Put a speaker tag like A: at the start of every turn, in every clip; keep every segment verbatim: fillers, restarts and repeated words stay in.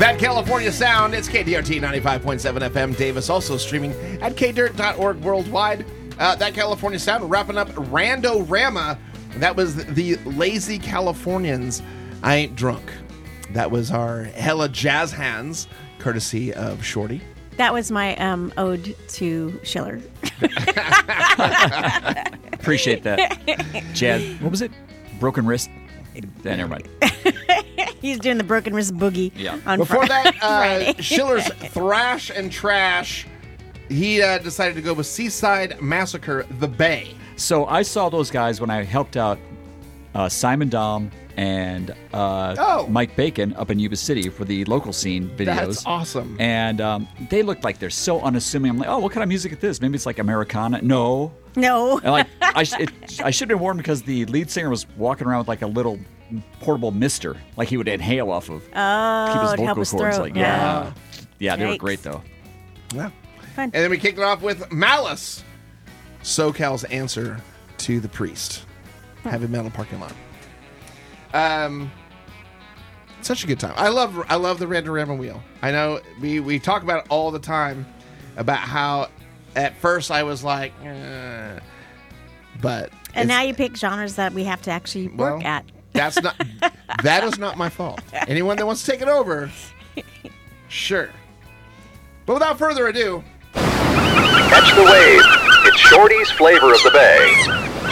A: That California Sound, it's K D R T ninety-five point seven F M Davis, also streaming at k dirt dot org worldwide. Uh, that California Sound, wrapping up Rando-Rama. That was the Lazy Californians. I Ain't Drunk. That was our hella jazz hands, courtesy of Shorty.
B: That was my um, ode to Schiller.
C: Appreciate that. Jazz. What was it? Broken wrist? Then never mind.
B: He's doing the broken wrist boogie.
C: Yeah.
B: On
A: Before
B: fr-
A: that, uh,
B: Friday.
A: Schiller's Thrash and Trash. He uh, decided to go with Seaside Massacre, The Bay.
C: So I saw those guys when I helped out uh, Simon Dom and uh,
A: Oh.
C: Mike Bacon up in Yuba City for the local scene videos.
A: That's awesome.
C: And um, they look like they're so unassuming. I'm like, oh, what kind of music is this? Maybe it's like Americana. No.
B: No.
C: And like I, sh- it, I should have been warned because the lead singer was walking around with like a little portable mister, like he would inhale off of.
B: Oh,
C: keep his
B: to help
C: vocal
B: his
C: cords.
B: throat.
C: Like, yeah, yeah, they were
B: Yikes.
C: great though.
A: Yeah.
B: Fun.
A: And then we kicked it off with Malice, SoCal's answer to The Priest. Heavy Metal Parking Lot. Um, such a good time. I love I love the Rando-Rama wheel. I know we, we talk about it all the time about how at first I was like, eh, but
B: And
A: it's-
B: now you pick genres that we have to actually work
A: Well,
B: at.
A: That's not that is not my fault. Anyone that wants to take it over, sure. But without further ado,
D: Catch the wave. It's Shorty's Flavor of the Bay.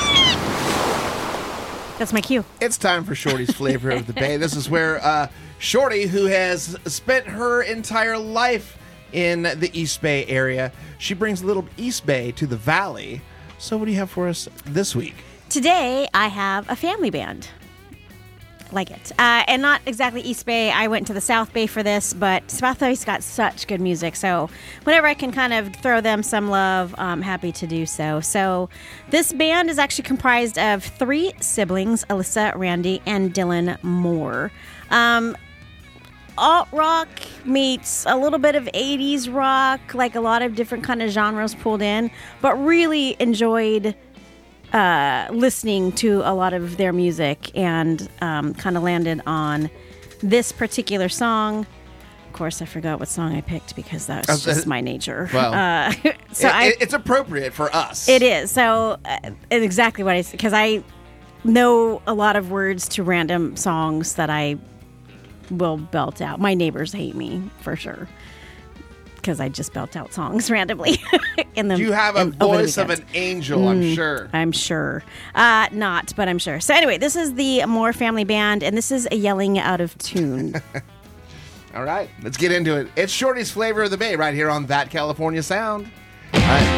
B: That's my cue.
A: it's time for Shorty's Flavor of the Bay. This is where uh, Shorty, who has spent her entire life in the East Bay area, she brings a little East Bay to the Valley. So what do you have for us this week?
B: Today, I have a family band. Like it. Uh, and not exactly East Bay. I went to the South Bay for this, but South Bay's got such good music. So whenever I can kind of throw them some love, I'm happy to do so. So this band is actually comprised of three siblings, Alyssa, Randy, and Dylan Moore. Um, alt rock meets a little bit of eighties rock, like a lot of different kind of genres pulled in, but really enjoyed uh, listening to a lot of their music and um, kind of landed on this particular song. Of course, I forgot what song I picked because that was just my nature.
A: Well,
B: uh, so
A: it,
B: I,
A: it- it's appropriate for us.
B: it is. So uh, it's exactly what I said, because I know a lot of words to random songs that I will belt out. My neighbors hate me for sure because I just belt out songs randomly. in the
A: You have a
B: in- over the
A: voice of
B: weekends.
A: an angel, I'm
B: Mm,
A: sure.
B: I'm sure. Uh, not, but I'm sure. So anyway, this is the Moore Family Band, and this is a Yelling Out of Tune.
A: All right, let's get into it. It's Shorty's Flavor of the Bay right here on That California Sound. All right.